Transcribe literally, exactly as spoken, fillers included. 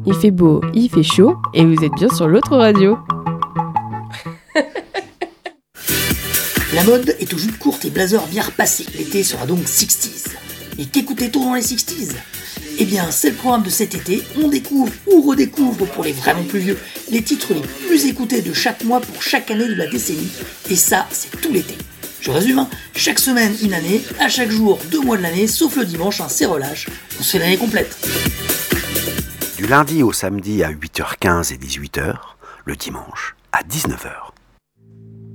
Il fait beau, il fait chaud, et vous êtes bien sur l'autre radio. La mode est aux jupes courtes et blazers bien repassés. L'été sera donc sixties. Et qu'écoutait-on dans les sixties ? Eh bien, c'est le programme de cet été. On découvre ou redécouvre, pour les vraiment plus vieux, les titres les plus écoutés de chaque mois pour chaque année de la décennie. Et ça, c'est tout l'été. Je résume, hein. Chaque semaine, une année. À chaque jour, deux mois de l'année, sauf le dimanche, hein, c'est relâche. On se fait l'année complète. Du lundi au samedi à huit heures quinze et dix-huit heures, le dimanche à dix-neuf heures.